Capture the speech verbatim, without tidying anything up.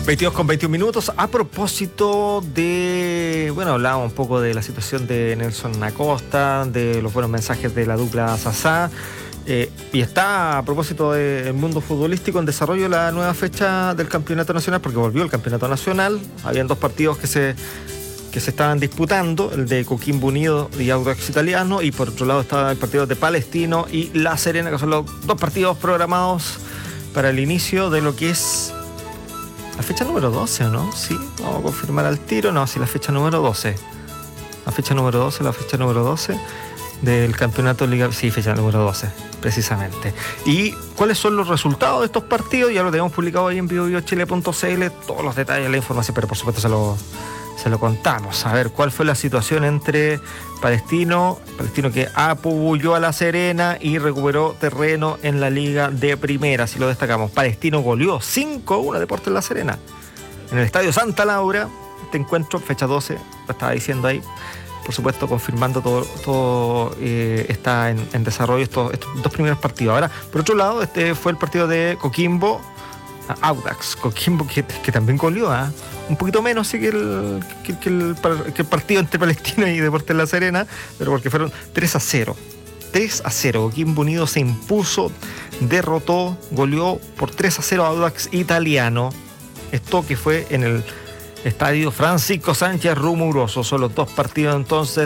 veintidós con veintiún minutos. A propósito de, bueno, hablábamos un poco de la situación de Nelson Acosta, de los buenos mensajes de la dupla Sasá, eh, y está a propósito del mundo futbolístico en desarrollo la nueva fecha del campeonato nacional, porque volvió el campeonato nacional. Habían dos partidos que se que se estaban disputando, el de Coquimbo Unido y Audax Italiano, y por otro lado estaba el partido de Palestino y La Serena, que son los dos partidos programados para el inicio de lo que es la fecha número doce, ¿o no? Sí, vamos a confirmar al tiro. No, sí, la fecha número doce. La fecha número doce, la fecha número doce del campeonato Liga. Sí, fecha número doce, precisamente. ¿Y cuáles son los resultados de estos partidos? Ya lo tenemos publicado ahí en bio bio chile punto c l, todos los detalles, la información, pero por supuesto se lo, se lo contamos. A ver, ¿cuál fue la situación entre Palestino, Palestino que apubulló a La Serena y recuperó terreno en la Liga de Primera? Si lo destacamos, Palestino goleó cinco a uno a Deportes La Serena en el Estadio Santa Laura. Este encuentro, fecha doce, lo estaba diciendo ahí, por supuesto confirmando todo, todo eh, está en, en desarrollo estos, estos dos primeros partidos. Ahora, por otro lado, este fue el partido de Coquimbo Audax, Coquimbo que, que también goleó, ¿eh? un poquito menos sí que el, que, que, el, que el partido entre Palestino y Deportes La Serena, pero porque fueron tres a cero. tres a cero. Coquimbo Unido se impuso, derrotó, goleó por tres a cero a Audax Italiano. Esto que fue en el Estadio Francisco Sánchez Rumoroso. Son los dos partidos entonces